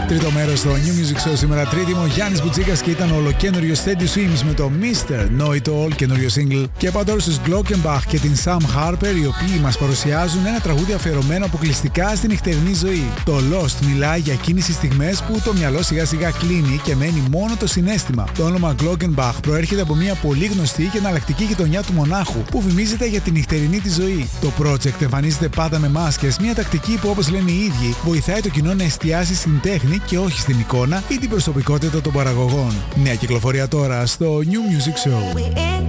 Τρίτο μέρος στο New Music Show σήμερα Τρίτη. Είμαι ο Γιάννης Μπουτσίκας και ήταν ολοκένουργιο Steady Swims με το Mr. Know It All, καινούριο single. Και πάω τώρα στους Glockenbach και την Sam Harper, οι οποίοι μας παρουσιάζουν ένα τραγούδι αφιερωμένο αποκλειστικά στην νυχτερινή ζωή. Το Lost μιλάει για εκείνες τις στιγμές που το μυαλό σιγά σιγά κλείνει και μένει μόνο το συναίσθημα. Το όνομα Glockenbach προέρχεται από μια πολύ γνωστή και εναλλακτική γειτονιά του μονάχου που φημίζεται για την νυχτερινή τη ζωή. Το project εμφανίζεται πάντα με μάσκες, μια τακτική που, όπως λένε οι ίδιοι, βοηθάει το κοινό να εστιάσει στην τέχνη και όχι στην εικόνα ή την προσωπικότητα των παραγωγών. Νέα κυκλοφορία τώρα στο New Music Show.